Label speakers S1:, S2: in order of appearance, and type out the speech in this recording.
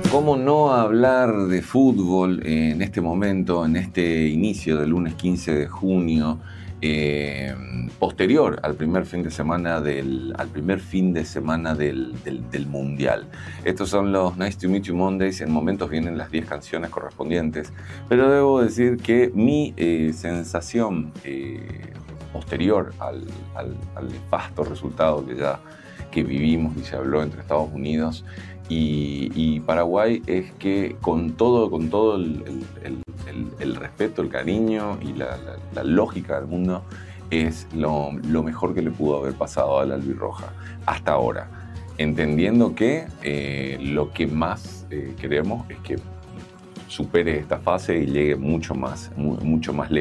S1: ¿Cómo no hablar de fútbol en este momento, en este inicio del lunes 15 de junio, posterior al primer fin de semana del Mundial? Estos son los Nice to Meet You Mondays. En momentos vienen las 10 canciones correspondientes, pero debo decir que mi sensación posterior al nefasto resultado que vivimos y se habló entre Estados Unidos y Paraguay es que con todo el respeto, el cariño y la lógica del mundo, es lo mejor que le pudo haber pasado a la albirroja hasta ahora, entendiendo que lo que más queremos es que supere esta fase y llegue mucho más lejos.